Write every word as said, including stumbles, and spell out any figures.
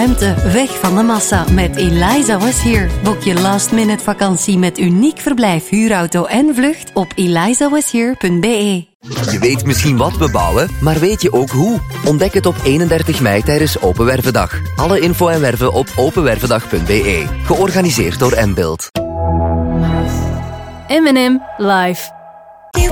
ruimte, weg van de massa met Eliza Was Here. Boek je last-minute vakantie met uniek verblijf, huurauto en vlucht op eliza was here punt b e. Je weet misschien wat we bouwen, maar weet je ook hoe? Ontdek het op eenendertig mei tijdens Open Wervendag. Alle info en werven op openwervendag punt b e. Georganiseerd door N-Build. M en M live.